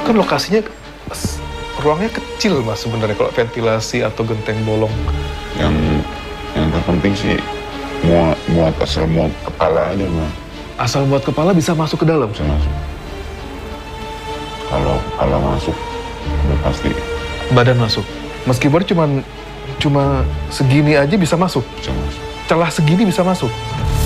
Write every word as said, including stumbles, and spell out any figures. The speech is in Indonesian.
kan lokasinya s- ruangnya kecil mas sebenarnya kalau ventilasi atau genteng bolong. Yang yang terpenting sih muat muat asal muat kepala aja mah. Asal buat kepala bisa masuk ke dalam. Bisa masuk. Kalau kepala masuk udah pasti Badan masuk. Meskipun cuman cuma segini aja bisa masuk. bisa masuk. Celah segini bisa masuk.